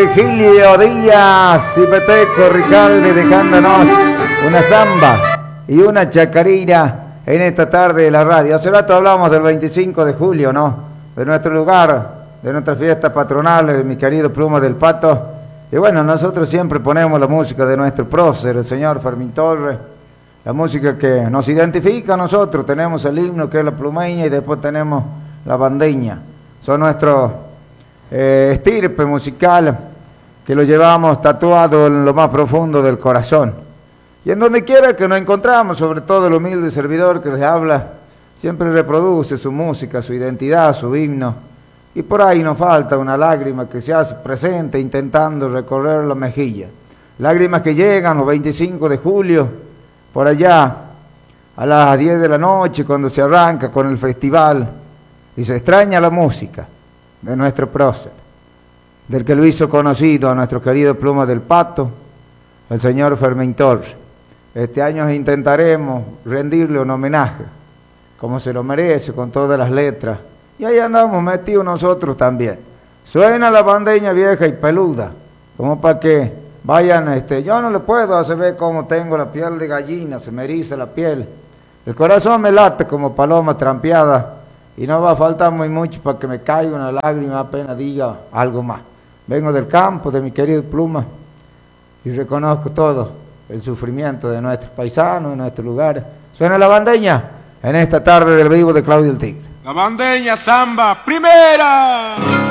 Virgilio Díaz y Peteco Ricalde dejándonos una samba y una chacarera en esta tarde de la radio. Hace rato hablamos del 25 de julio, ¿no? De nuestro lugar, de nuestra fiesta patronal, de mi querido Pluma del Pato. Y bueno, nosotros siempre ponemos la música de nuestro prócer, el señor Fermín Torres, la música que nos identifica a nosotros. Tenemos el himno que es la plumeña y después tenemos la bandeña. Son nuestros estirpe musical que lo llevamos tatuado en lo más profundo del corazón. Y en donde quiera que nos encontramos, sobre todo el humilde servidor que les habla, siempre reproduce su música, su identidad, su himno. Y por ahí nos falta una lágrima que se hace presente intentando recorrer la mejilla. Lágrimas que llegan los 25 de julio, por allá, a las 10 de la noche, cuando se arranca con el festival, y se extraña la música de nuestro prócer, del que lo hizo conocido a nuestro querido Pluma del Pato, el señor Fermín Torres. Este año intentaremos rendirle un homenaje, como se lo merece, con todas las letras. Y ahí andamos metidos nosotros también. Suena la bandeña vieja y peluda, como para que vayan, yo no le puedo hacer ver cómo tengo la piel de gallina, se me eriza la piel. El corazón me late como paloma trampeada y no va a faltar muy mucho para que me caiga una lágrima apenas diga algo más. Vengo del campo, de mi querido Pluma, y reconozco todo el sufrimiento de nuestros paisanos, de nuestros lugares. Suena la bandeña en esta tarde del vivo de Claudio el Tigre. La bandeña samba primera.